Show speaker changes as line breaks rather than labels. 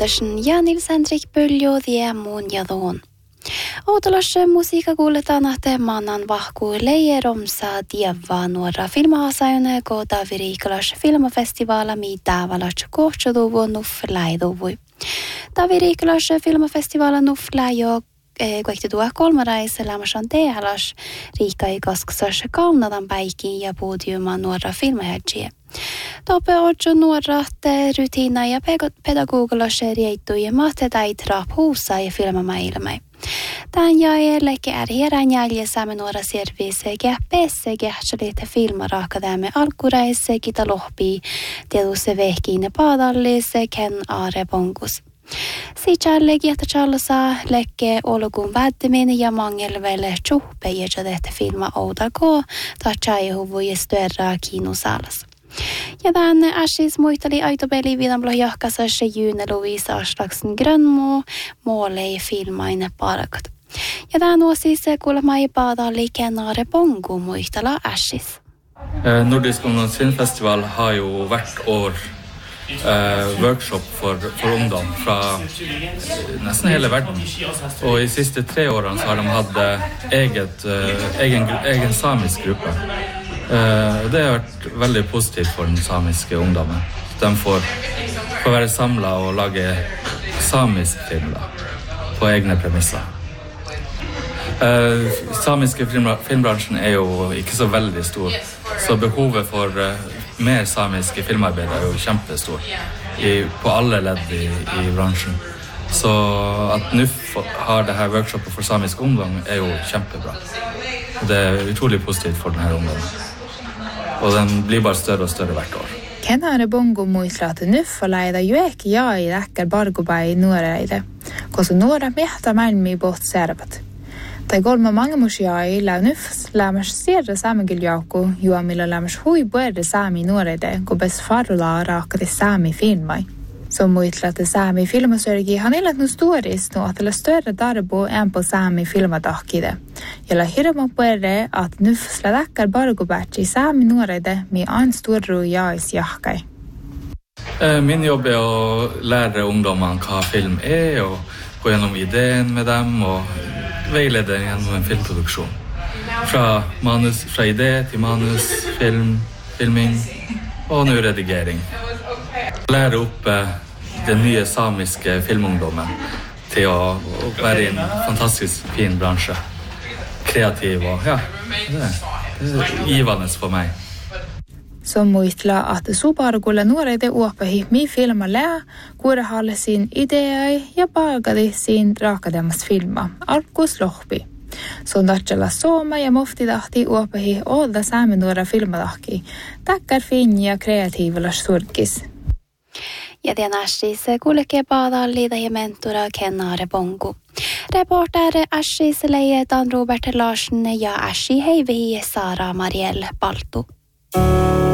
ja Nils Henrik Pöljo die mun jadon. Outolas musiikka kuuletaan, että mannan vahkuu leijeromsa dievaa nuora filmaasajune ko Daviriikalas filmafestivaala mitävalas kohtsuduvun nuffläiduvui. Daviriikalas filmafestivaala nuffläijo kuekti tuo kolmaraisa lämmäsän tealas riikai kasksas kaunadan päikin ja puutiuman nuora filmahätsiä. Tope otso nuorat rutiina ja pedagogilas riittui mahtetait rapuussa ja filmamailmai. Tän jäällekin ärhierän jäljessä nuora servise käppesse kähtsälitte filmaraakadäämme alkuraisse kita lohpii tietusse vehkiin paadallisse ken aare ponkus. Sikällegi, että challosa lekke olkuun väddimin ja mangelvelle tjuhpeijä tehtä filma outalko tai chaihuvuja störra kiinosalas. Ja tänne äsis muisteli aitopeli vidan jahkassa se June Louise Aslaksen grönmo målei filmaine parakat. Ja tämän vuosi se kuulemma ei paadalli kenare bongo muistella äsis.
Nordisk ungdomsfilmfestival har jo hvert år workshop for ungdom fra nesten hele verden. Og i siste 3 årene så har de hatt egen samisk gruppe. Det har vært veldig positivt for den samiske ungdommen. De får være samlet og lage samisk film på egne premisser. Samiske filmbransjen er jo ikke så veldig stor, så behovet for mer samiske filmarbeid er jo kjempestort på alle ledd i bransjen. Så at NUF har det her workshopet for samisk ungdom er jo kjempebra. Det er utrolig positivt for denne ungdommen. Og den blir bare større og større hvert år.
Kenare bongo muislata NUF leida jueki jai läkkär bargubai nuoreide, koska nuora mehta mälmi bot servat. Tai kolma mangamusjai lau NUF lämmäs siedä saamegiljaukku juomilla lämmäs hui puerde saami nuoreide, kun bes farula raakati saami filmai. Som muislata saami filmasörgi han illat nu storis nu att la större darbo än på saami filmadahkide. Jolla hirma puerde att NUF slädakkar bargubatsi saami nuoreide mi an storru jais jahkai.
Min jobb är att lära ungdomar vad film är och gå igenom idén med dem och vägleda genom en filmproduktion. Fra idé till manus, filming och nu redigering. Lära upp den nya samiska filmungdomen till att vara i en fantastiskt fin bransch. Kreativ och ja, det är givande för mig.
Som muistla att subargulla nuoreide uopahi mi filmalle, kuure hallesin ideai ja palkadi siin raakademas filma, alkus lohpi. Son datsala sooma ja moftidahti uopahi olda saami nuora filmadahki, takkar fin ja kreatiivilas surkis.
Ja den äsis kulkee paadallida ja mentora kenare bongo. Reporter äsis leijetan Robert Larsen ja äsi heivihi Sara Marielle Paltu.